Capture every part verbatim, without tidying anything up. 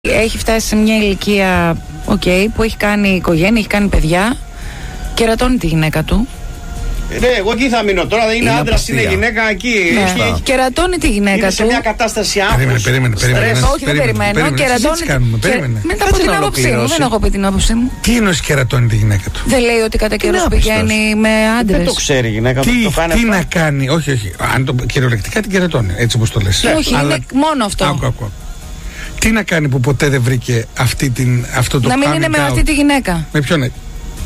Έχει φτάσει σε μια ηλικία okay, που έχει κάνει οικογένεια, έχει κάνει παιδιά, κερατώνει τη γυναίκα του. Ναι, εγώ εκεί θα μείνω τώρα, δεν είναι, είναι άντρας, είναι γυναίκα εκεί. Ναι. Έχει... Κερατώνει τη γυναίκα είναι του. σε μια κατάσταση άγχους. Περίμενε, περίμενε, περίμενε. Όχι, δεν περιμένω. Κερατώνει. Μην τα πω την άποψή μου. Δεν έχω πει την άποψή μου. Τι εννοεί κερατώνει τη γυναίκα του? Δεν λέει ότι κατά καιρός πηγαίνει με άντρες. Δεν το ξέρει η γυναίκα του. Τι να κάνει, όχι, όχι. Αν το κυριολεκτικά την κερατώνει, έτσι όπως το λες. Όχι, είναι μόνο αυτό. Άκου, άκου. Τι να κάνει που ποτέ δεν βρήκε αυτή την, αυτό το να μην είναι με αυτή τη γυναίκα. Με ποιον είναι?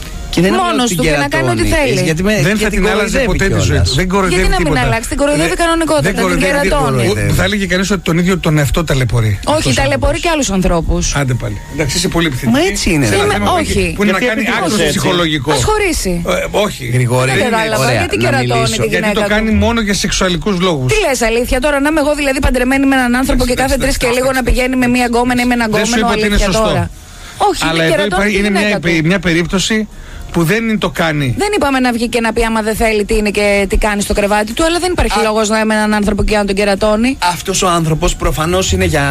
Μόνος του και να κάνει ό,τι θέλει. Γιατί με, δεν θα την άλλαζε ποτέ τη ζωή του. Δεν κοροϊδεύει γιατί τίποτα. Να μην αλλάξει, την κοροϊδεύει κανονικότατα. Την κερατώνει. Θα έλεγε κανείς ότι τον ίδιο τον εαυτό ταλαιπωρεί. Όχι, ταλαιπωρεί και άλλους ανθρώπους. Άντε πάλι. Εντάξει, είσαι πολύ επιθετική. Μα έτσι είναι. Όχι. Που είναι να κάνει άκρος ψυχολογικό. Ας χωρίσει. Όχι. Γρηγόρη. Δεν κατάλαβα. Γιατί κερατώνει τη γυναίκα. Γιατί το κάνει μόνο για σεξουαλικούς λόγους. Τι λες αλήθεια τώρα, να είμαι εγώ δηλαδή παντρεμένη με έναν άνθρωπο και κάθε τρεις και λίγο να πηγαίνει με μία γκόμενα ή με έναν γκόμενο, αλήθεια τώρα? Όχι, αλλά εδώ είναι μια περίπτωση που δεν το κάνει. Δεν είπαμε να βγει και να πει άμα δεν θέλει τι είναι και τι κάνει στο κρεβάτι του, αλλά δεν υπάρχει λόγος να είμαι έναν άνθρωπο και να τον κερατώνει. Αυτός ο άνθρωπος προφανώς είναι για.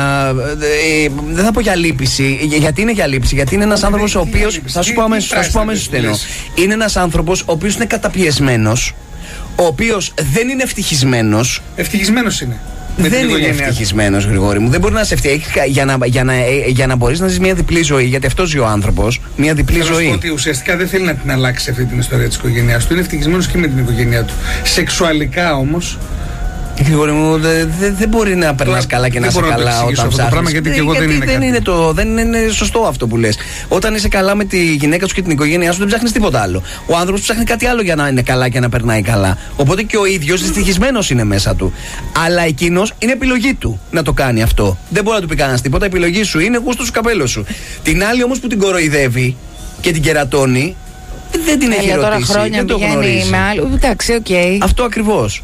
Ε, δεν θα πω για λύπηση. Γιατί είναι για λύπηση? Γιατί είναι ένας άνθρωπος ο οποίος. Θα σου πω αμέσως τι εννοώ. Είναι ένας άνθρωπος ο οποίος είναι καταπιεσμένος, ο οποίος δεν είναι ευτυχισμένος. Ευτυχισμένος είναι. Δεν είναι ευτυχισμένος, Γρηγόρη μου. Δεν μπορεί να σε ευτυχίσει για να, για να, για να μπορείς να ζεις μια διπλή ζωή. Γιατί αυτός ζει ο άνθρωπος. Μια διπλή Θέλω ζωή. Να ότι ουσιαστικά δεν θέλει να την αλλάξει αυτή την ιστορία της οικογένειάς του. Είναι ευτυχισμένος και με την οικογένειά του. Σεξουαλικά όμως. Γρηγόρη μου, δεν δε, δε μπορεί να περνάς καλά και να είσαι καλά όταν ψάχνεις. Αυτό το πράγμα, γιατί και εγώ γιατί δεν είναι δεν κάτι. Είναι το, δεν είναι σωστό αυτό που λες. Όταν είσαι καλά με τη γυναίκα σου και την οικογένειά σου, δεν ψάχνεις τίποτα άλλο. Ο άνθρωπος ψάχνει κάτι άλλο για να είναι καλά και να περνάει καλά. Οπότε και ο ίδιος δυστυχισμένος είναι μέσα του. Αλλά εκείνος είναι επιλογή του να το κάνει αυτό. Δεν μπορεί να του πει κανένας τίποτα. Επιλογή σου είναι γούστο σου, καπέλο σου. Την άλλη όμως που την κοροϊδεύει και την κερατώνει, δεν την έχει ρωτήσει. Τώρα χρόνια δεν το γνωρίζει. Με άλλο. Εντάξει, οκ. Okay. Αυτό ακριβώς.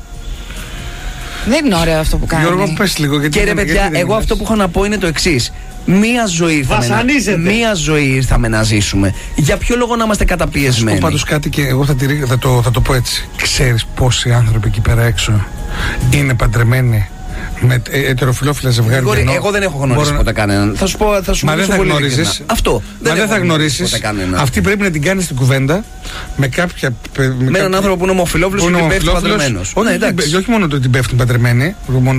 Δεν είναι ωραίο αυτό που κάνει. Γιώργο, πες λίγο. Γιατί και ρε παιδιά, εγώ μιλάς. Αυτό που έχω να πω είναι το εξής. Μία ζωή ήρθαμε να, μία ζωή ήρθαμε να ζήσουμε. Για ποιο λόγο να είμαστε καταπιεσμένοι? Θα πω πάντως κάτι και εγώ θα, τη, θα, το, θα το πω έτσι. Ξέρεις πόσοι άνθρωποι εκεί πέρα έξω είναι παντρεμένοι με ετεροφιλόφιλα ζευγάρια? Εγώ, εγώ δεν έχω γνωρίσει ποτέ κανέναν. Θα σου πω, θα σου Μα δεν θα γνωρίσεις. Αυτό. Μα δεν θα γνωρίσεις. Αυτή πρέπει να την κάνεις την κουβέντα με κάποια. Με, με έναν κάποιο... άνθρωπο που είναι ομοφιλόφιλος και την πέφτει παντρεμένος. Όχι, ναι, όχι μόνο το ότι την πέφτουν παντρεμένοι.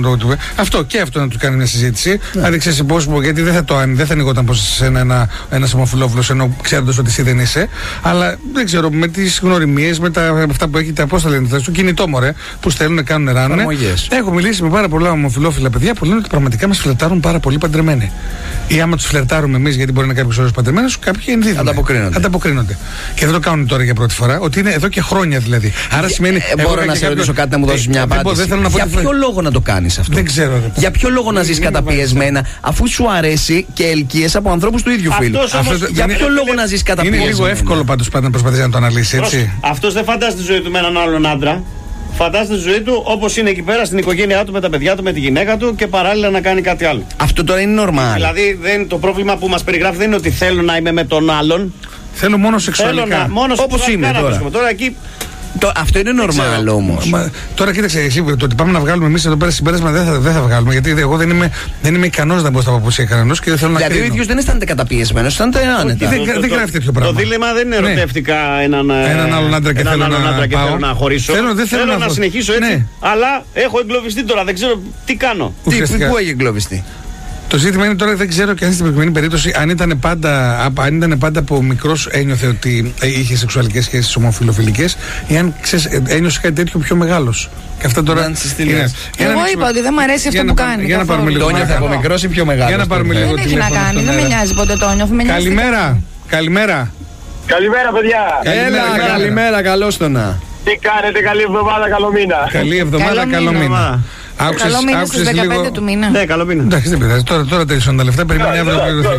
Αυτό και αυτό να του κάνει μια συζήτηση. Ναι. Αν ξέρεις πώς, γιατί δεν θα το αν, δεν θα ανοιγόταν πως είσαι ένα, ένας ομοφιλόφιλος ενώ ξέροντας ότι εσύ δεν είσαι. Αλλά δεν ξέρω, με τις γνωριμίες, με τα, αυτά που έχετε, πώς θα λένε, στο κινητό μωρέ που στέλνουν, κάνουν, ράνουν. Έχω μιλήσει με πάρα πολλά ομοφιλόφιλα παιδιά που λένε ότι πραγματικά μας φλερτάρουν πάρα πολύ παντρεμένοι. Ή άμα τους φλερτάρουμε εμείς, γιατί μπορεί να είναι κάποιους ώρες παντρεμένους, κάποιοι ενδίδουν. Ανταποκρίνονται. Ανταποκρίνονται. Και δεν το κάνουν τώρα για πρώτη φορά, ότι είναι εδώ και χρόνια δηλαδή. Άρα σημαίνει. Ε, μπορώ να σε ρωτήσω κάτι να μου δώσεις μια απάντηση. Για ποιο λόγο να το κάνεις αυτό? Δεν ξέρω. Για ποιο λόγο να ζεις καταπιεσμένα, αφού σου αρέσει και ελκύεσαι από ανθρώπους του ίδιου φίλου? Για ποιο λόγο να ζεις καταπιεσμένα? Είναι λίγο εύκολο πάντως πάντα να προσπαθείς να το αναλύσεις, έτσι. Αυτός δεν φαντάζει τη ζωή του με έναν άλλον άντρα. Φαντάζεται τη ζωή του όπως είναι εκεί πέρα στην οικογένειά του, με τα παιδιά του, με τη γυναίκα του και παράλληλα να κάνει κάτι άλλο. Αυτό τώρα είναι normal. Δηλαδή δεν, το πρόβλημα που μας περιγράφει δεν είναι ότι θέλω να είμαι με τον άλλον. Θέλω μόνο σεξουαλικά. Όπως είμαι τώρα. Τώρα εκεί. Το, αυτό είναι normal όμως. Τώρα κοίταξε, εσύ το ότι πάμε να βγάλουμε εμείς εδώ πέρα συμπέρασμα δεν θα, δεν θα βγάλουμε. Γιατί εγώ δεν είμαι, δεν είμαι ικανός να μπω στα παπούσια κανένας και δεν θέλω δηλαδή, να κρίνω. Δηλαδή ο ίδιος δεν αισθάνεται καταπιεσμένος, αισθάνεται άνετα. Δεν, δεν γράφει τέτοιο πράγμα. Το δίλημμα δεν είναι ναι. ερωτεύτηκα έναν, έναν άλλον άντρα και, θέλω, να και θέλω να χωρίσω. Θέλω, δεν θέλω, θέλω να, να συνεχίσω έτσι. Ναι. Αλλά έχω εγκλωβιστεί τώρα, δεν ξέρω τι κάνω. Τι, πού έχει εγκλωβιστεί? Το ζήτημα είναι τώρα, δεν ξέρω και αν στην προηγούμενη περίπτωση, αν ήταν πάντα, αν ήταν πάντα από μικρός ένιωθε ότι είχε σεξουαλικές σχέσεις ομοφιλοφιλικές ή αν ξέρεις, ένιωσε κάτι τέτοιο πιο μεγάλος. Και αυτά τώρα. Είναι, εγώ είπα ότι δεν μου αρέσει αυτό που κάνει. Για να πάρουμε λίγο. Το ένιωθε από μικρός ή πιο μεγάλος? Για να πάρουμε λίγο. Δεν έχει να κάνει, δεν με νοιάζει ποτέ το ένιωθε. Καλημέρα. Καλημέρα. Καλημέρα, παιδιά. Έλα, καλημέρα, καλώς το να. Τι κάνετε, καλή εβδομάδα, καλό μήνα. Καλή εβδομάδα, καλό μήνα. Άκουσες, καλό μήνα στις δεκαπέντε λίγο... του μήνα. Ναι, καλό μήνα. Εντάξει, δεν πειράζει. Τώρα, τώρα τέλειωσαν τα λεφτά. Περιμένει αύριο να πληρωθεί.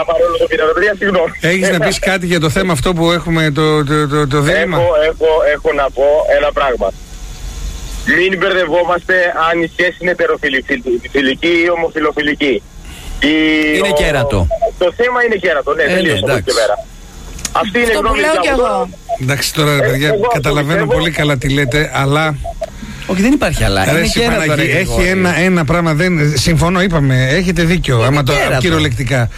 Έχεις να πεις κάτι για το θέμα αυτό που έχουμε το, το, το, το δίλημμα? Έχω, έχω, έχω να πω ένα πράγμα. Μην μπερδευόμαστε αν η σχέση είναι ετεροφιλική ή ομοφιλοφιλική. Η... Είναι ο... κέρατο. Το θέμα είναι κέρατο, ναι, τελείως από εκεί πέρα. Αυτή είναι η γνώμη που λέω κι εγώ. Εντάξει τώρα, παιδιά, καταλαβαίνω πολύ καλά τι λέτε, αλλά Όχι, δεν υπάρχει αλλά. Ρε, Είναι κέρατο, ρε, έχει ένα, ένα πράγμα, δεν, συμφωνώ, είπαμε, έχετε δίκιο. Είναι άμα το κέρατο. κυριολεκτικά.